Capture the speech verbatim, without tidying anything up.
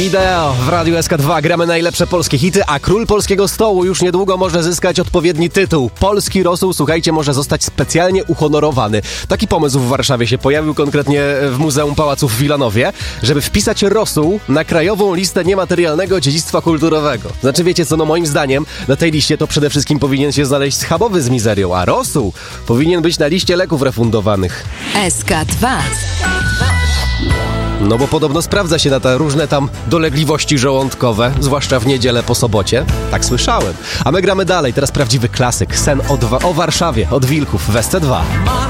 Wideo w Radiu S K dwa. Gramy najlepsze polskie hity, a król polskiego stołu już niedługo może zyskać odpowiedni tytuł. Polski rosół, słuchajcie, może zostać specjalnie uhonorowany. Taki pomysł w Warszawie się pojawił, konkretnie w Muzeum Pałaców w Wilanowie, żeby wpisać rosół na krajową listę niematerialnego dziedzictwa kulturowego. Znaczy, wiecie co, no moim zdaniem na tej liście to przede wszystkim powinien się znaleźć schabowy z mizerią, a rosół powinien być na liście leków refundowanych. S K dwa. No bo podobno sprawdza się na te różne tam dolegliwości żołądkowe, zwłaszcza w niedzielę po sobocie. Tak słyszałem. A my gramy dalej. Teraz prawdziwy klasyk. Sen o, dwa, o Warszawie, od Wilków w S C dwa.